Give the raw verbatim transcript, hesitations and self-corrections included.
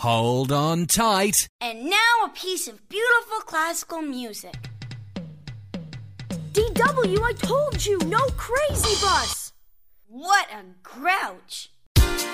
Hold on tight. And now a piece of beautiful classical music. D W, I told you, no crazy bus! What a grouch!